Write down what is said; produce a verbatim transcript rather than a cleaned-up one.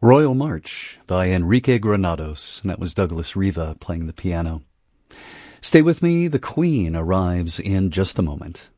Royal March by Enrique Granados, and that was Douglas Riva playing the piano. Stay with me, the Queen arrives in just a moment.